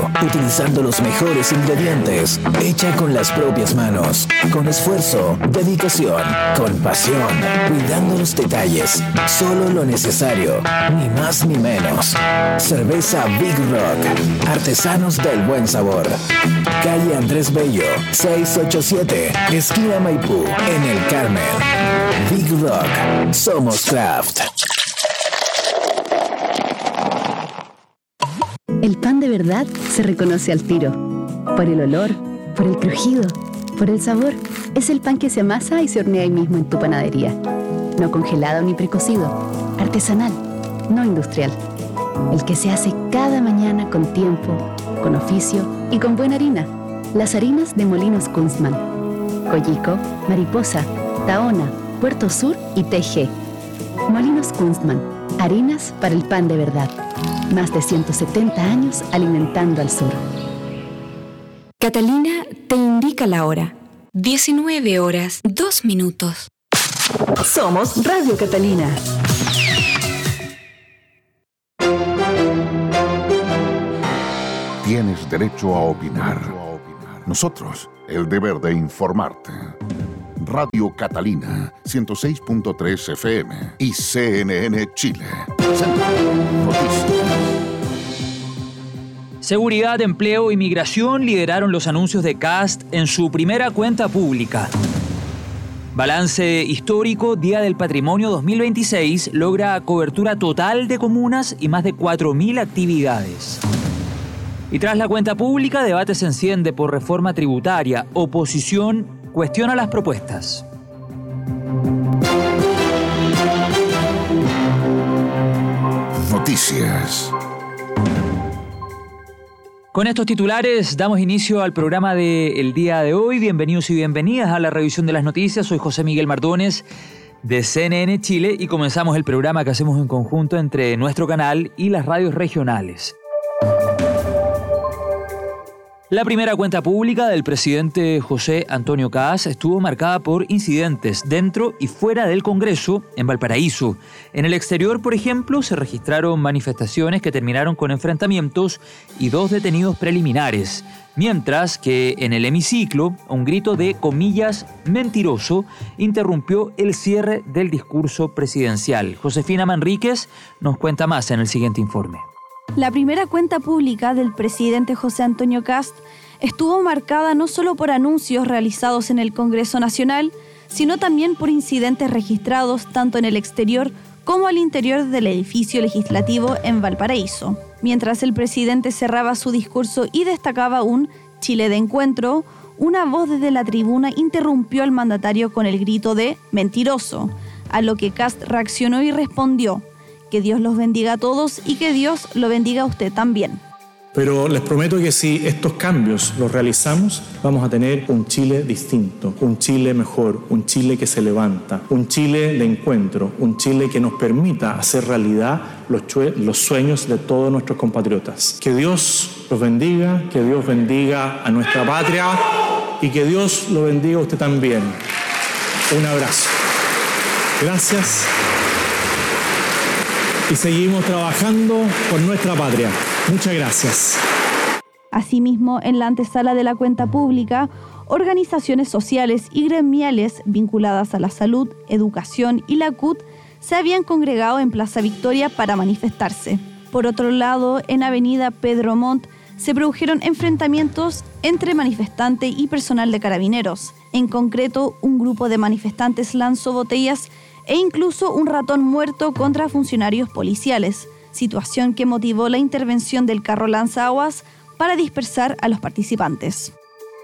rico, utilizando los mejores ingredientes, hecha con las propias manos, con esfuerzo, dedicación, con pasión, cuidando los detalles, solo lo necesario, ni más ni menos. Cerveza Big Rock, artesanos del buen sabor. Calle Andrés Bello, 687, esquina Maipú, en El Carmen. Big Rock, somos craft. El pan de verdad se reconoce al tiro. Por el olor, por el crujido, por el sabor. Es el pan que se amasa y se hornea ahí mismo en tu panadería. No congelado ni precocido. Artesanal, no industrial. El que se hace cada mañana con tiempo, con oficio y con buena harina. Las harinas de Molinos Kunstmann. Coyico, Mariposa, Tahona, Puerto Sur y TG. Molinos Kunstmann. Harinas para el pan de verdad. Más de 170 años alimentando al sur. Catalina te indica la hora. 19 horas, 2 minutos. Somos Radio Catalina. Tienes derecho a opinar. Nosotros, el deber de informarte. Radio Catalina, 106.3 FM y CNN Chile. Noticias. Seguridad, empleo y migración lideraron los anuncios de Kast en su primera cuenta pública. Balance histórico, Día del Patrimonio 2026, logra cobertura total de comunas y más de 4.000 actividades. Y tras la cuenta pública, debate se enciende por reforma tributaria. Oposición cuestiona las propuestas. Noticias. Con estos titulares damos inicio al programa del día de hoy. Bienvenidos y bienvenidas a la revisión de las noticias. Soy José Miguel Mardones de CNN Chile y comenzamos el programa que hacemos en conjunto entre nuestro canal y las radios regionales. La primera cuenta pública del presidente José Antonio Kast estuvo marcada por incidentes dentro y fuera del Congreso en Valparaíso. En el exterior, por ejemplo, se registraron manifestaciones que terminaron con enfrentamientos y 2 detenidos preliminares. Mientras que en el hemiciclo, un grito de, comillas, mentiroso, interrumpió el cierre del discurso presidencial. Josefina Manríquez nos cuenta más en el siguiente informe. La primera cuenta pública del presidente José Antonio Kast estuvo marcada no solo por anuncios realizados en el Congreso Nacional, sino también por incidentes registrados tanto en el exterior como al interior del edificio legislativo en Valparaíso. Mientras el presidente cerraba su discurso y destacaba un Chile de encuentro, una voz desde la tribuna interrumpió al mandatario con el grito de mentiroso, a lo que Kast reaccionó y respondió: que Dios los bendiga a todos y que Dios lo bendiga a usted también. Pero les prometo que si estos cambios los realizamos, vamos a tener un Chile distinto, un Chile mejor, un Chile que se levanta, un Chile de encuentro, un Chile que nos permita hacer realidad los sueños de todos nuestros compatriotas. Que Dios los bendiga, que Dios bendiga a nuestra patria y que Dios lo bendiga a usted también. Un abrazo. Gracias. Y seguimos trabajando por nuestra patria. Muchas gracias. Asimismo, en la antesala de la cuenta pública, organizaciones sociales y gremiales vinculadas a la salud, educación y la CUT se habían congregado en Plaza Victoria para manifestarse. Por otro lado, en Avenida Pedro Montt se produjeron enfrentamientos entre manifestantes y personal de Carabineros. En concreto, un grupo de manifestantes lanzó botellas e incluso un ratón muerto contra funcionarios policiales, situación que motivó la intervención del carro lanzaguas para dispersar a los participantes.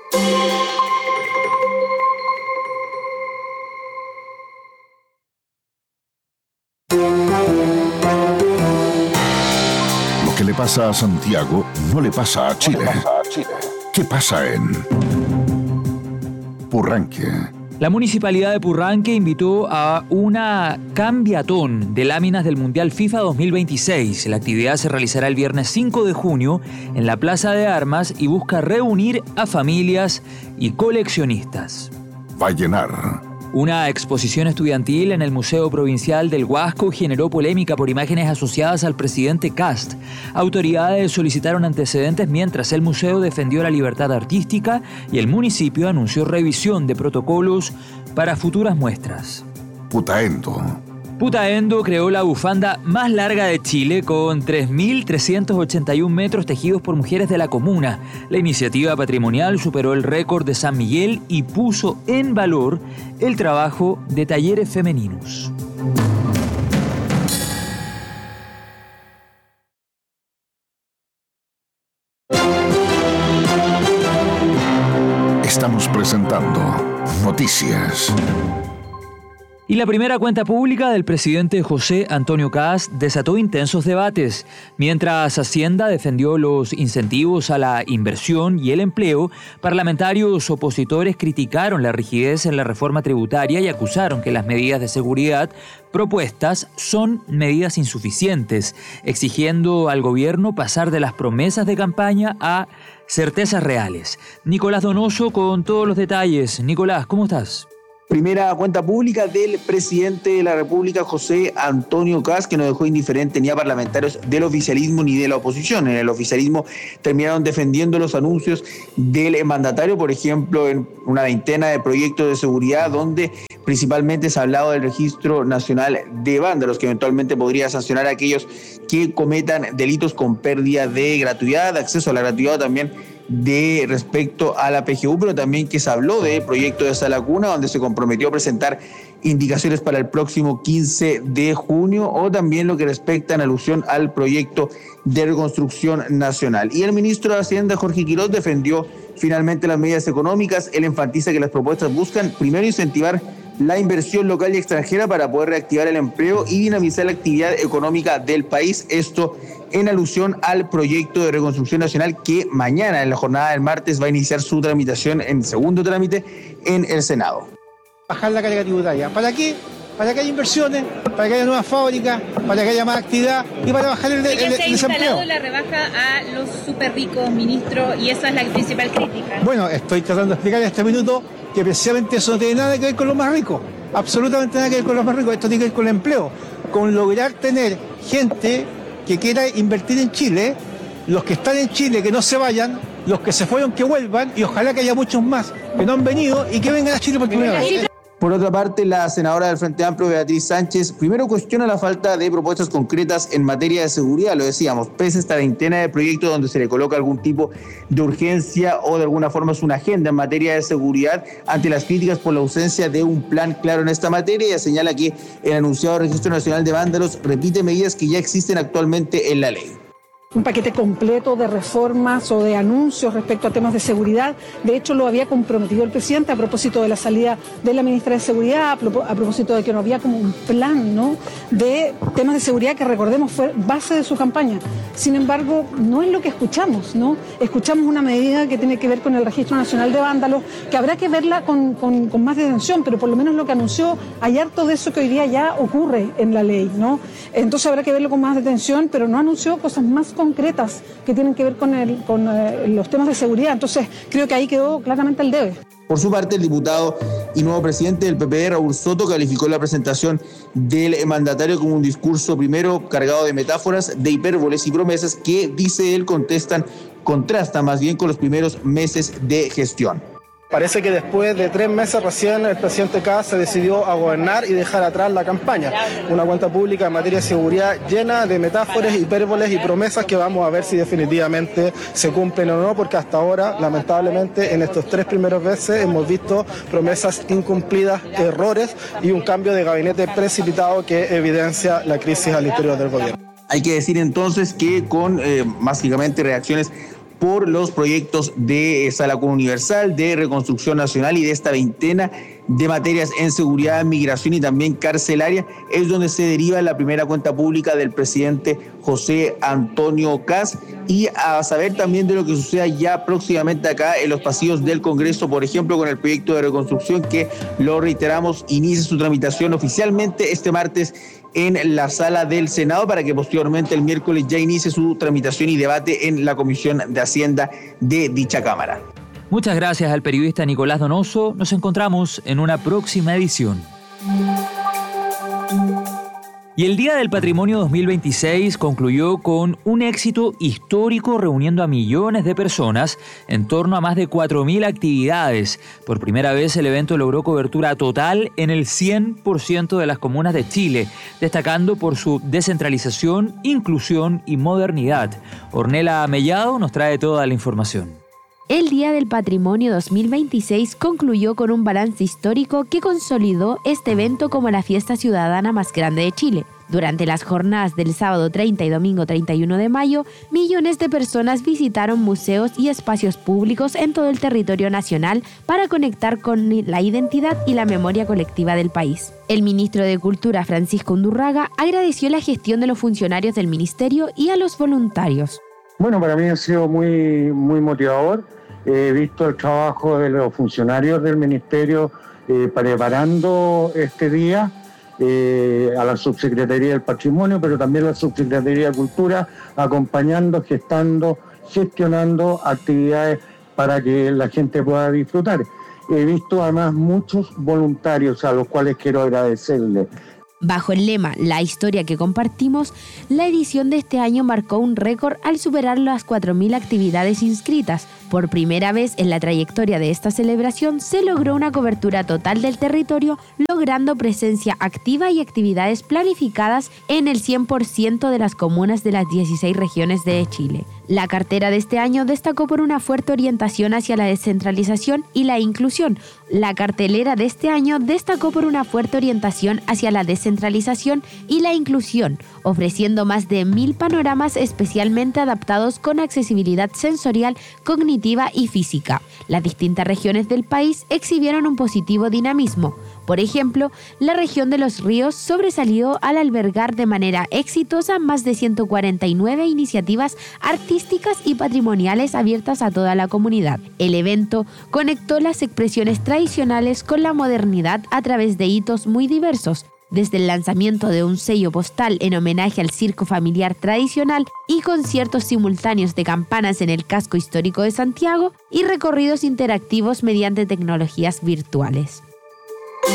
Lo que le pasa a Santiago no le pasa a Chile. ¿Qué pasa en Purranque? La Municipalidad de Purranque invitó a una cambiatón de láminas del Mundial FIFA 2026. La actividad se realizará el viernes 5 de junio en la Plaza de Armas y busca reunir a familias y coleccionistas. Va a llenar Una exposición estudiantil en el Museo Provincial del Huasco generó polémica por imágenes asociadas al presidente Kast. Autoridades solicitaron antecedentes mientras el museo defendió la libertad artística y el municipio anunció revisión de protocolos para futuras muestras. Putaendo. Putaendo creó la bufanda más larga de Chile con 3.381 metros tejidos por mujeres de la comuna. La iniciativa patrimonial superó el récord de San Miguel y puso en valor el trabajo de talleres femeninos. Estamos presentando Noticias. Y la primera cuenta pública del presidente José Antonio Kast desató intensos debates. Mientras Hacienda defendió los incentivos a la inversión y el empleo, parlamentarios opositores criticaron la rigidez en la reforma tributaria y acusaron que las medidas de seguridad propuestas son medidas insuficientes, exigiendo al gobierno pasar de las promesas de campaña a certezas reales. Nicolás Donoso con todos los detalles. Nicolás, ¿cómo estás? Primera cuenta pública del presidente de la República, José Antonio Kast, que no dejó indiferente ni a parlamentarios del oficialismo ni de la oposición. En el oficialismo terminaron defendiendo los anuncios del mandatario, por ejemplo, en una veintena de proyectos de seguridad donde principalmente se ha hablado del Registro Nacional de Vándalos, que eventualmente podría sancionar a aquellos que cometan delitos con pérdida de gratuidad, acceso a la gratuidad también de respecto a la PGU, pero también que se habló del proyecto de Sala Cuna, donde se comprometió a presentar indicaciones para el próximo 15 de junio, o también lo que respecta en alusión al proyecto de reconstrucción nacional. Y el ministro de Hacienda, Jorge Quiroz, defendió finalmente las medidas económicas. Él enfatiza que las propuestas buscan primero incentivar la inversión local y extranjera para poder reactivar el empleo y dinamizar la actividad económica del país. Esto en alusión al proyecto de reconstrucción nacional que mañana, en la jornada del martes, va a iniciar su tramitación en segundo trámite en el Senado. Bajar la carga tributaria. ¿Para qué? Para que haya inversiones, para que haya nuevas fábricas, para que haya más actividad y para bajar el desempleo. Se ha instalado la rebaja a los súper ricos, ministro, y esa es la principal crítica. Bueno, estoy tratando de explicar en este minuto que precisamente eso no tiene nada que ver con los más ricos, absolutamente nada que ver con los más ricos. Esto tiene que ver con el empleo, con lograr tener gente que quiera invertir en Chile, los que están en Chile que no se vayan, los que se fueron que vuelvan, y ojalá que haya muchos más que no han venido y que vengan a Chile por primera vez. Por otra parte, la senadora del Frente Amplio, Beatriz Sánchez, primero cuestiona la falta de propuestas concretas en materia de seguridad, lo decíamos, pese a esta veintena de proyectos donde se le coloca algún tipo de urgencia o de alguna forma es una agenda en materia de seguridad, ante las críticas por la ausencia de un plan claro en esta materia. Ella señala que el anunciado Registro Nacional de Vándalos repite medidas que ya existen actualmente en la ley. Un paquete completo de reformas o de anuncios respecto a temas de seguridad. De hecho, lo había comprometido el presidente a propósito de la salida de la ministra de Seguridad, a propósito de que no había como un plan, ¿no?, de temas de seguridad que, recordemos, fue base de su campaña. Sin embargo, no es lo que escuchamos, ¿no? Escuchamos una medida que tiene que ver con el Registro Nacional de Vándalos, que habrá que verla con más detención, pero por lo menos lo que anunció, hay harto de eso que hoy día ya ocurre en la ley, ¿no? Entonces habrá que verlo con más detención, pero no anunció cosas más concretas que tienen que ver con los temas de seguridad. Entonces creo que ahí quedó claramente el debe. Por su parte, el diputado y nuevo presidente del PPD, Raúl Soto, calificó la presentación del mandatario como un discurso primero cargado de metáforas, de hipérboles y promesas que, dice él, contrastan más bien con los primeros meses de gestión. Parece que después de 3 meses recién el presidente Kast se decidió a gobernar y dejar atrás la campaña. Una cuenta pública en materia de seguridad llena de metáforas, hipérboles y promesas que vamos a ver si definitivamente se cumplen o no, porque hasta ahora, lamentablemente, en estos 3 primeros meses hemos visto promesas incumplidas, errores y un cambio de gabinete precipitado que evidencia la crisis al interior del gobierno. Hay que decir entonces que con básicamente reacciones por los proyectos de Sala Cuna Universal, de reconstrucción nacional y de esta veintena de materias en seguridad, migración y también carcelaria, es donde se deriva la primera cuenta pública del presidente José Antonio Kast, y a saber también de lo que suceda ya próximamente acá en los pasillos del Congreso, por ejemplo, con el proyecto de reconstrucción que, lo reiteramos, inicia su tramitación oficialmente este martes en la sala del Senado, para que posteriormente el miércoles ya inicie su tramitación y debate en la Comisión de Hacienda de dicha Cámara. Muchas gracias al periodista Nicolás Donoso. Nos encontramos en una próxima edición. Y el Día del Patrimonio 2026 concluyó con un éxito histórico, reuniendo a millones de personas en torno a más de 4.000 actividades. Por primera vez el evento logró cobertura total en el 100% de las comunas de Chile, destacando por su descentralización, inclusión y modernidad. Ornella Mellado nos trae toda la información. El Día del Patrimonio 2026 concluyó con un balance histórico que consolidó este evento como la fiesta ciudadana más grande de Chile. Durante las jornadas del sábado 30 y domingo 31 de mayo, millones de personas visitaron museos y espacios públicos en todo el territorio nacional para conectar con la identidad y la memoria colectiva del país. El ministro de Cultura, Francisco Undurraga, agradeció la gestión de los funcionarios del ministerio y a los voluntarios. Bueno, para mí ha sido muy motivador. He visto el trabajo de los funcionarios del ministerio preparando este día, a la Subsecretaría del Patrimonio, pero también a la Subsecretaría de Cultura, acompañando, gestando, gestionando actividades para que la gente pueda disfrutar. He visto además muchos voluntarios a los cuales quiero agradecerles. Bajo el lema La historia que compartimos, la edición de este año marcó un récord al superar las 4.000 actividades inscritas. Por primera vez en la trayectoria de esta celebración se logró una cobertura total del territorio, logrando presencia activa y actividades planificadas en el 100% de las comunas de las 16 regiones de Chile. La cartera de este año destacó por una fuerte orientación hacia la descentralización y la inclusión. La cartelera de este año destacó por una fuerte orientación hacia la descentralización y la inclusión, ofreciendo más de 1.000 panoramas especialmente adaptados con accesibilidad sensorial, cognitiva y física. Las distintas regiones del país exhibieron un positivo dinamismo. Por ejemplo, la región de Los Ríos sobresalió al albergar de manera exitosa más de 149 iniciativas artísticas y patrimoniales abiertas a toda la comunidad. El evento conectó las expresiones tradicionales con la modernidad a través de hitos muy diversos, desde el lanzamiento de un sello postal en homenaje al circo familiar tradicional y conciertos simultáneos de campanas en el casco histórico de Santiago y recorridos interactivos mediante tecnologías virtuales.